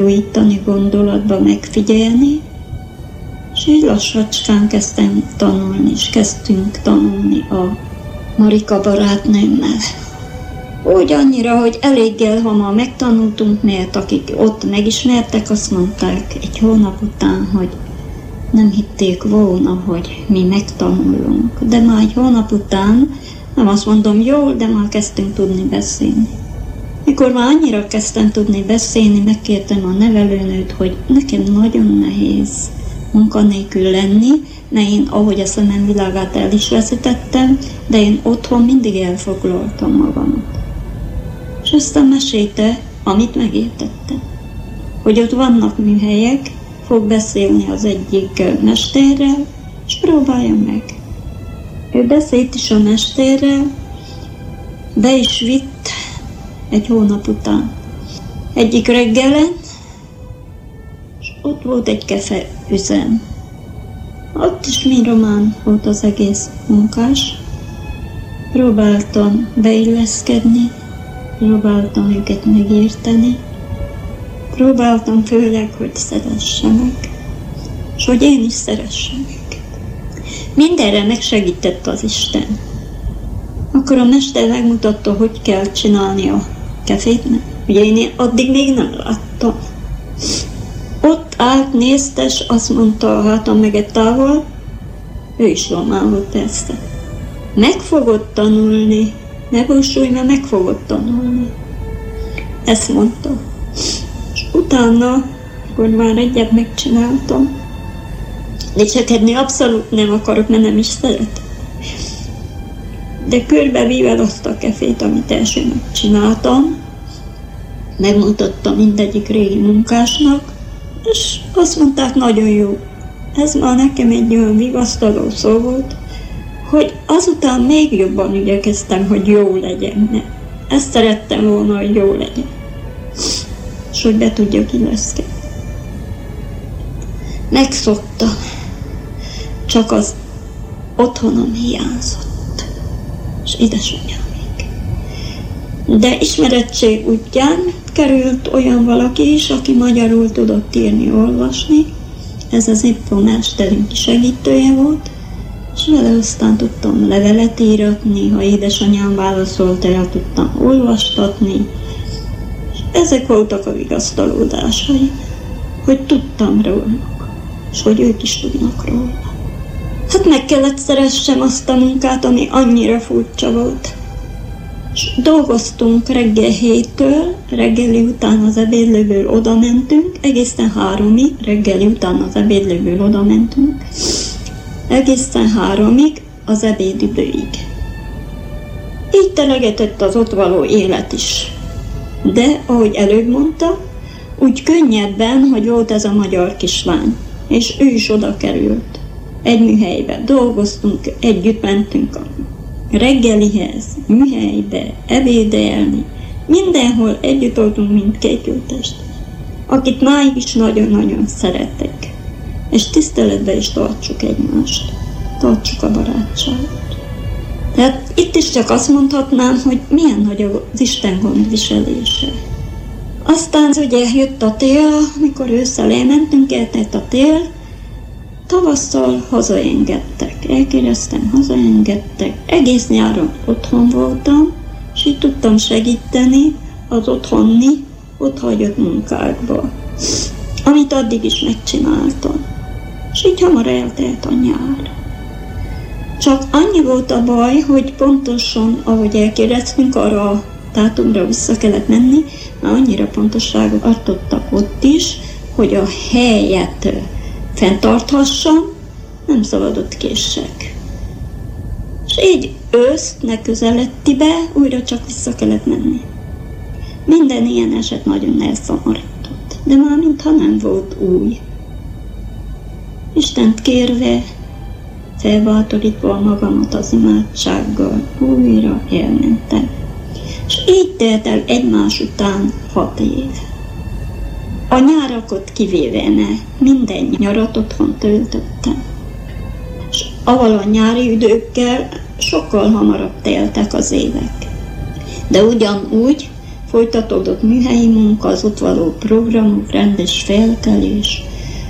újítani, gondolatba megfigyelni, és így lassacskán kezdtem tanulni, és kezdtünk tanulni a Marika barátnőmmel. Úgy annyira, hogy eléggel hamar megtanultunk, mert akik ott megismertek, azt mondták egy hónap után, hogy nem hitték volna, hogy mi megtanulunk. De már egy hónap után, nem azt mondom jól, de már kezdtünk tudni beszélni. Mikor már annyira kezdtem tudni beszélni, megkértem a nevelőnőt, hogy nekem nagyon nehéz munkanélkül lenni, mert én, ahogy a szemem világát el is veszítettem, de én otthon mindig elfoglaltam magamat. És aztán mesélte, amit megértettem, hogy ott vannak műhelyek, fog beszélni az egyik mesterrel, és próbálja meg. Ő beszélt is a mesterrel, be is vitt egy hónap után. Egyik reggelen, és ott volt egy kefeüzem. Ott is mi román volt az egész munkás. Próbáltam beilleszkedni, próbáltam őket megérteni, próbáltam főleg, hogy szeressenek, és hogy én is szeressem őket. Mindenre megsegített az Isten. Akkor a mester megmutatta, hogy kell csinálni a kefét, mert ugye én addig még nem láttam. Ott állt, nézte, és azt mondta a hátam megettával, ő is román volt persze. Meg fogod tanulni, ne búsulj, mert meg fogod tanulni. Ezt mondta. És utána, akkor már egyet megcsináltam, dicsekedni abszolút nem akarok, mert nem is szeretem. De körbevéve azt a kefét, amit első megcsináltam, megmutattam mindegyik régi munkásnak, és azt mondták, nagyon jó. Ez már nekem egy olyan vigasztaló szó volt, hogy azután még jobban igyekeztem, hogy jó legyen. Ezt szerettem volna, hogy jó legyen. És hogy be tudjak illeszkedni. Megszoktam. Csak az otthonom hiányzott. És édesanyám még. De ismerettség útján került olyan valaki is, aki magyarul tudott írni, olvasni. Ez az Ippo mesterünk segítője volt, és vele aztán tudtam levelet íratni, ha édesanyám válaszolt, el tudtam olvastatni. És ezek voltak a vigasztalódásaim, hogy tudtam róluk, és hogy ők is tudnak róla. Hát meg kellett szeressem azt a munkát, ami annyira furcsa volt. És dolgoztunk reggel 7-től, reggeli után az ebédlőből oda mentünk, egészen 3-ig, reggeli után az ebédlőből oda mentünk, egészen 3-ig az ebédidőig. Így telegetett az ott való élet is. De, ahogy előbb mondta, úgy könnyebben, hogy volt ez a magyar kislány, és ő is oda került. Egy műhelybe dolgoztunk, együtt mentünk a reggelihez, műhelybe, ebédelni. Mindenhol együtt voltunk, mint két jótestvér, akit máig is nagyon-nagyon szeretek. És tiszteletbe is tartsuk egymást, tartsuk a barátságot. Tehát itt is csak azt mondhatnám, hogy milyen nagy az Isten gondviselése. Aztán ugye jött a tél, amikor ősszel elmentünk, eltelt a tél, tavasszal hazaengedtek, elkéreztem, hazaengedtek, egész nyáron otthon voltam, és így tudtam segíteni az otthoni, ott hagyott munkákba, amit addig is megcsináltam. És így hamar eltelt a nyár. Csak annyi volt a baj, hogy pontosan, ahogy elkéreztünk, arra a dátumra vissza kellett menni, mert annyira pontosságot adtottak ott is, hogy a helyet fenntarthassam, nem szabadott késsek. És így ősznek közeledtibe újra csak vissza kellett menni. Minden ilyen eset nagyon elszomorított, de már mintha nem volt új. Istent kérve, felbátorítva magamat az imádsággal, újra elmentem. És így telt el egymás után 6 év. A nyárakot kivéve, mert minden nyarat otthon töltöttem. És avval a nyári időkkel sokkal hamarabb teltek az évek. De ugyanúgy folytatódott műhelyi munka, az ott való programok, rendes felkelés,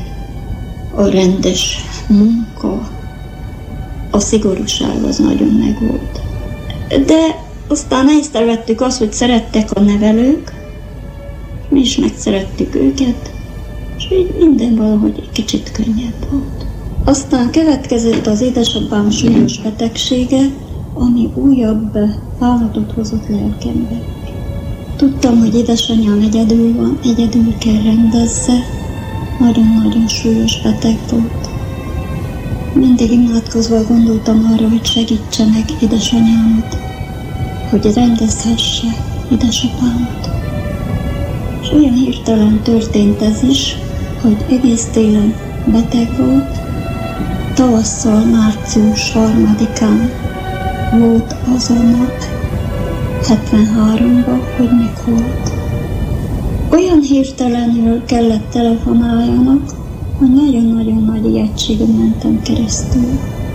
a rendes munka, a szigorúság az nagyon megvolt. De aztán észrevettük azt, hogy szerettek a nevelők, mi is megszerettük őket, és így minden valahogy egy kicsit könnyebb volt. Aztán következett az édesapám súlyos betegsége, ami újabb állatot hozott lelkembe. Tudtam, hogy édesanyám egyedül van, egyedül kell rendezze, nagyon-nagyon súlyos beteg volt. Mindig imádkozva gondoltam arra, hogy segítse meg édesanyámat, hogy rendezhesse édesapámat. És olyan hirtelen történt ez is, hogy egész télen beteg volt, tavasszal, március 3-án volt az a nap, 73-ban, hogy meghalt. Olyan hirtelenül kellett telefonáljanak, hogy nagyon-nagyon nagy ijegységen mentem keresztül.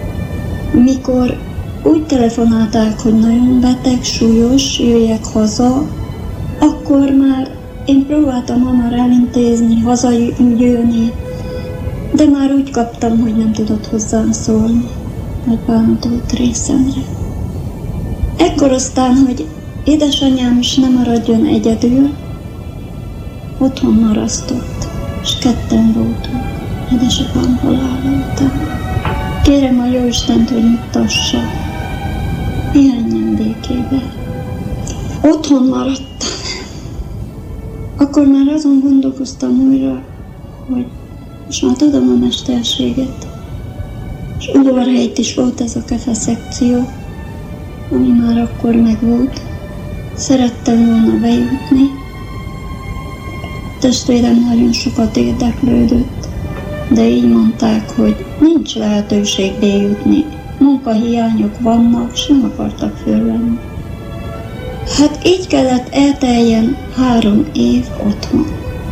Mikor úgy telefonálták, hogy nagyon beteg, súlyos, jöjjek haza, akkor már én próbáltam hamar elintézni, hazajönni, de már úgy kaptam, hogy nem tudott hozzám szólni. Nagy bánat volt részemre. Ekkor aztán, hogy édesanyám is nem maradjon egyedül, otthon marasztott, és ketten voltunk édesapám halála után. Kérem a Jóistent, hogy nyugtassa, pihenjen békébe. Otthon maradtam. Akkor már azon gondolkoztam újra, hogy most már tudom a mesterséget. És udvarhelyt is volt ez a kefe-szekció, ami már akkor megvolt. Szerettem volna bejutni. Testvérem nagyon sokat érdeklődött, de így mondták, hogy nincs lehetőség bejutni. Munkahiányok vannak, és nem akartak fölvenni. Hát így kellett elteljen 3 év otthon.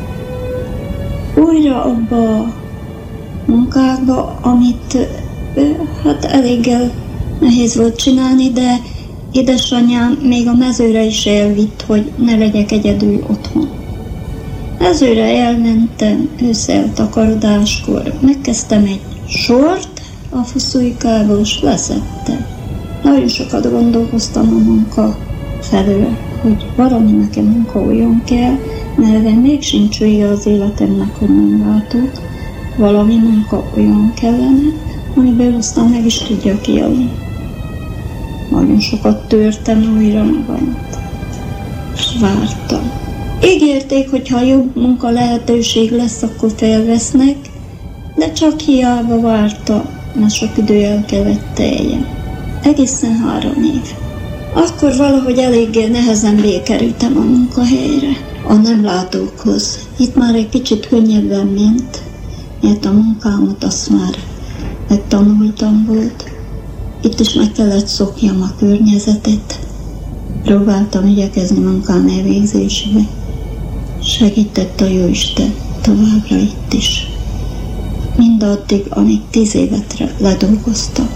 Újra abba a munkákba, amit hát eléggel nehéz volt csinálni, de édesanyám még a mezőre is elvitt, hogy ne legyek egyedül otthon. Mezőre elmentem ősszel takarodáskor, megkezdtem egy sort a fuszújkából, és leszettem. Nagyon sokat gondolkoztam a munka felől, hogy valami nekem munka olyan kell, mert még sincs vége az életemnek, hogy nem látok. Valami munka olyan kellene, amiből aztán meg is tudjak élni. Nagyon sokat törtem újra magamat, és vártam. Ígérték, hogy ha jobb munka lehetőség lesz, akkor felvesznek, de csak hiába vártam, mert sok idő el kellett teljen. Egészen 3 év. Akkor valahogy eléggé nehezen bekerültem a munkahelyre, a nem látókhoz. Itt már egy kicsit könnyebben ment, mert a munkámat azt már megtanultam volt. Itt is meg kellett szokjam a környezetet. Próbáltam igyekezni munkám elvégzésébe. Segített a Jóisten továbbra itt is. Mindaddig, amíg 10 évet ledolgoztam.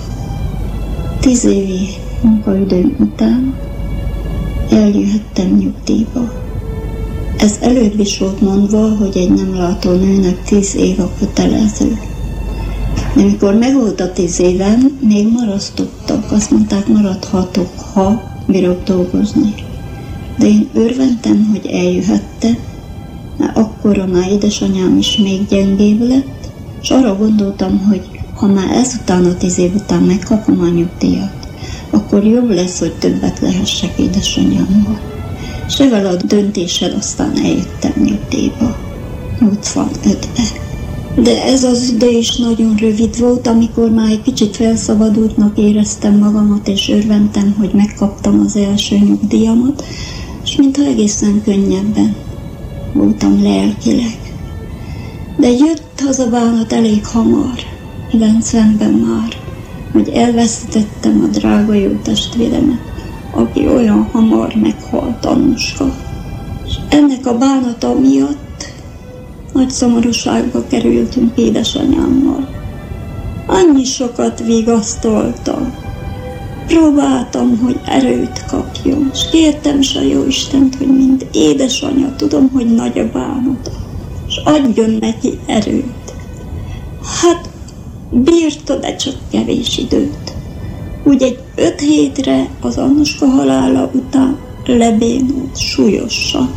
10 évi munkaidőm után eljöhettem nyugdíjba. Ez előbb is volt mondva, hogy egy nem látó nőnek 10 év a kötelező. De mikor megvolt a 10 évem, még marasztottak. Azt mondták, maradhatok, ha bírok dolgozni. De én örventem, hogy eljöhettem, mert akkora már édesanyám is még gyengébb lett, és arra gondoltam, hogy ha már ezután a 10 év után megkapom a nyugdíjat, akkor jobb lesz, hogy többet lehessek édesanyámmal. És ezzel a döntéssel aztán eljöttem nyugdíjba, 85-ben. De ez az idő is nagyon rövid volt, amikor már egy kicsit felszabadultnak éreztem magamat, és örventem, hogy megkaptam az első nyugdíjamat, és mintha egészen könnyebben voltam lelkileg. De jött az a bánat elég hamar, 90-ben már, hogy elvesztettem a drága jó testvéremet, aki olyan hamar meghalt, Anuska. És ennek a bánata miatt nagy szomorúságba kerültünk édesanyámmal. Annyi sokat vigasztaltam, próbáltam, hogy erőt kapjon, és kértem is a Jóistent, hogy mint édesanyja tudom, hogy nagy a bánata, és adjon neki erőt. Hát bírta, de csak kevés időt. Úgy egy 5 hétre az Annuska halála után lebénult súlyosan.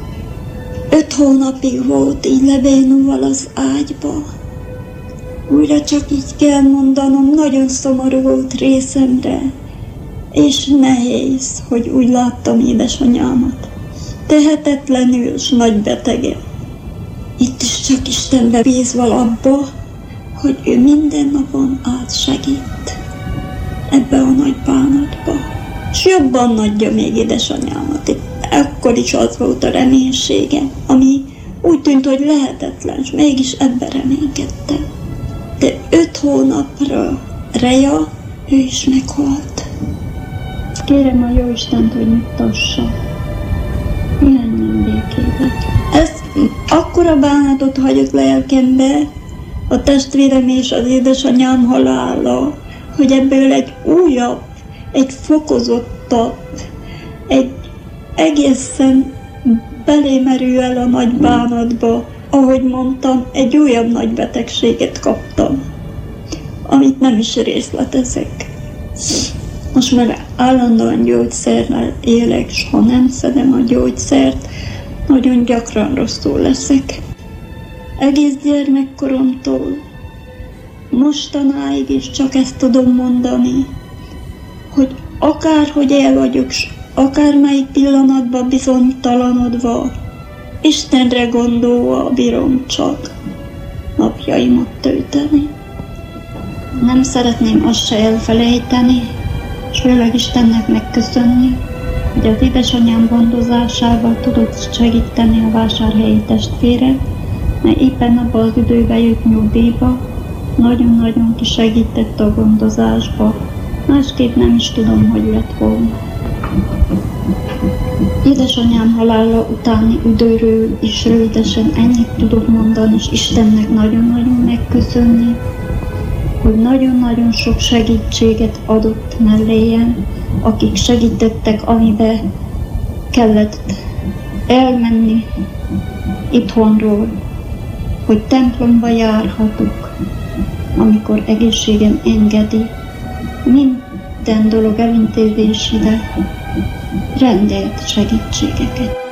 5 hónapig volt így lebénulva az ágyba. Újra csak így kell mondanom, nagyon szomorú volt részemre, és nehéz, hogy úgy láttam édesanyámat. Tehetetlenül és nagy betegen. Itt is csak Istenbe bízva abba, hogy ő minden napon átsegít ebbe a nagy bánatba. És jobban adja még édesanyámat. Akkor is az volt a reménysége, ami úgy tűnt, hogy lehetetlen, és mégis ebben reménykedtem. De 5 hónapra Reja, ő is meghalt. Kérem a Jóistent, hogy nyugtassa. Pihenjen békében. Ez akkora bánatot hagyott lelkembe, a testvérem és az édesanyám halála, hogy ebből egy újabb, egy fokozottabb, egy egészen belémerül el a nagy bánatba, ahogy mondtam, egy újabb nagy betegséget kaptam, amit nem is részletezek. Most már állandóan gyógyszerrel élek, és ha nem szedem a gyógyszert, nagyon gyakran rosszul leszek. Egész gyermekkoromtól mostanáig is csak ezt tudom mondani, hogy akárhogy el vagyok, s akármelyik pillanatban bizonytalanodva, Istenre gondolva bírom csak napjaimat tölteni. Nem szeretném azt se elfelejteni, és főleg Istennek megköszönni, hogy az édesanyám gondozásával tudott segíteni a vásárhelyi testvére, mert éppen abban az időben jött nyugdíjba, nagyon-nagyon kisegített a gondozásba, másképp nem is tudom, hogy lett volna. Édesanyám halála utáni időről is rövidesen ennyit tudok mondani, és Istennek nagyon-nagyon megköszönni, hogy nagyon-nagyon sok segítséget adott melléjem, akik segítettek, amibe kellett elmenni itthonról, hogy templomba járhatok, amikor egészségem engedi. Minden dolog elintézésére rendelt segítségeket.